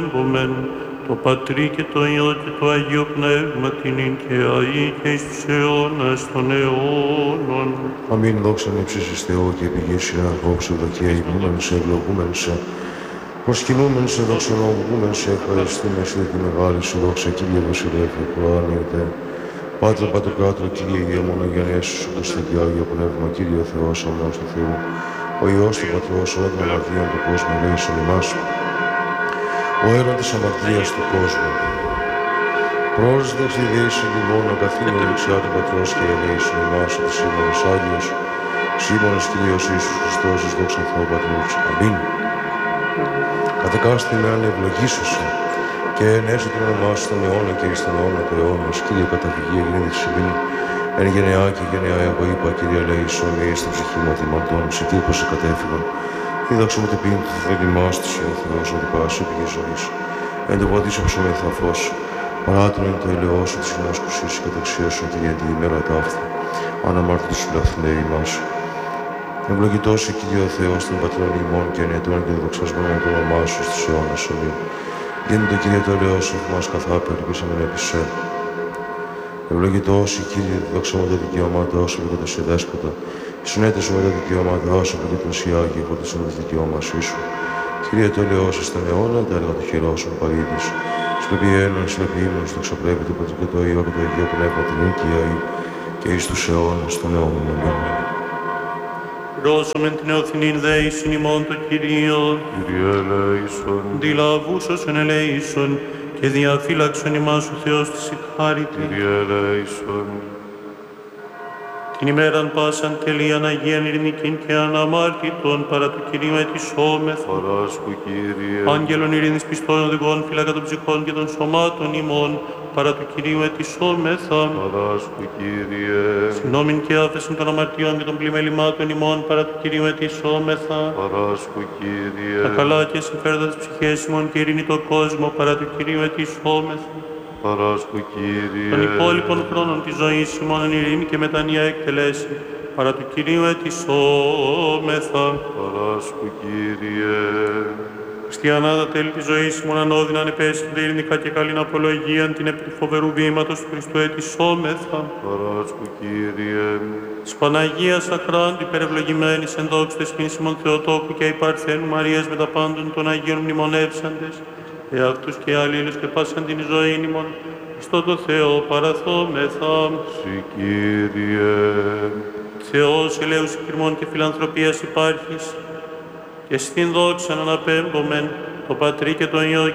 το Πατρί και το Υιό και το Αγίο Πνεύμα την ειν και αεί και εις τους αιώνας των αιώνων. Αμήν, δόξαν ύψης εις Θεό και επιγήσει αγώψε δοκία ηγούμεν σε, ευλογούμεν σε, προσκυνούμεν σε, δοξολογούμεν σε, ευχαριστούμε σε τη μεγάλη σου δόξα, Κύριε Βασιλεύε, προάνιετε. Πάτρε Πατροκράτορ, Κύριε Ηγεμόνα, Γενναίες σου Χριστέ και Άγιο Πνεύμα, Κύριε Θεός, αμνός του Θεού, ο Υιός του Πατρός, όλων των αμαρτίων του κόσμου, ελέησον ημάς, ο αίρον της αμαρτίας του κόσμου. Πρόσδεξ τη δέηση λιμών, ακαθήνων δεξιά του Πατρός και ελέησον ημάς, ότι Σίμωνος Άγιος, Σίμωνος Κύριος Ιησούς Χριστός, εις δόξα Θεού Πατρός. Αμήν. Κατεκάστη με αν ευλογήσωσαι, και ενέσαι το όνομά σου στον αιώνα και εις τον αιώνα του αιώνος. Κύριε, καταφυγή εγνίδη της ημίν, εν γενεά και γενεά εγώ είπα, Κύριε ελέησον με εις την ψυχή μου αδημαντών, σε τι πως σε κατέφυγαν. Δίδαξε μου την πίνη του θέλημάς του, ο Θεός, ότι πάση πηγή ζωής. Εν το πατήσω ψωμίθα φως, παράτρον το ελαιό σου, της κοινάς κουσίας και δεξιάς σου, Κύριε, την ημέρα ταύτη, αναμάρτητος σου λαθνέοι ημάς. Ευλογητός η Κύριε ο Θεός των πατρών ημών και ενετών και δοξασμένων το όνομά σου στους αιώνας. Αμήν. Γίνεται Κύριε το ελαιό σου, μας καθά περιπίσαμεν επί σε. Ευλογητός η Κύριε, δόξα τα δικαιώματά σου και τα σε δέσποτα. Συνέτεσαι με τα δικαιώματά σου και τον Σιάγη, φώτισαν τα δικαιώματά σου. Κύριε το ελαιό σου στον αιώνα, τα έργα του χειρός σου παρήδης. Σλεπιένων, σλεπιήμων, στο ξαπρέπει το Πατρί και το Υιό και το Αγίο Πνεύμα την οίκια και εις τους αιώνας των αιώνων. Αμήν. Ρώσομεν την εωθηνήν δεήσιν ημών το Κυρίο, Κύριε ελέησον, δηλαβούσωσον ελέησον και διαφύλαξον ημάς ο Θεός της ηχάρητη. Κύριε ελέησον, Την ημέραν πάσαν τελείαν Αγίαν ειρηνικήν και αναμάρτητον παρά του Κυρίου ετισόμεθα. παράσκου Κύριε, Άγγελον ειρήνης πιστών οδηγών φύλακα των ψυχών και των σωμάτων ημών παρά του Κυρίου ετισόμεθα. παράσκου Κύριε, Νόμιν και άφεσιν των αμαρτιών και των πλημελημάτων ημών παρά του Κυρίου ετισόμεθα. παράσκου Κύριε, Τα καλά και συμφέροντα της ψυχής ημών και ειρήνη το κόσμο παρά του Κυρίου ετισόμεθα. παράσκου Κύριε, Των υπόλοιπων χρόνων της ζωής ημών εν ειρήνη και μετανία εκτελέσει παρά του Κυρίου ετισόμεθα. παράσκου Κύριε, Χριστιανά τα τέλη της ζωής ημών ανώδυναν επέσυνται ειρηνικά και καλήν απολογίαν την επί του φοβερού βήματος του Χριστού ετισόμεθα. παράσκου Κύριε, Της Παναγίας Αχράντου υπερευλογημένης εν δόξου τες σκηνής ημών Θεοτόκου και υπαρθένου Μαρίας με τα πάντων των Αγίων μνημονεύσαντες, εαυτούς και αλλήλους και πάσαν την ζωή ημών, στο το Θεό παραθόμεθα. Συ Κύριε, Θεός ελέους υπηρμών και φιλανθρωπίας υπάρχεις, και στην δόξαν αναπέμπομεν το Πατρί και τον Υιό